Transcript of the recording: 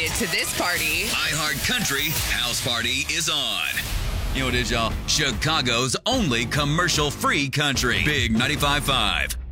invited to this party. iHeart Country House Party is on. You know what it is, y'all? Chicago's only commercial-free country. Big 95.5.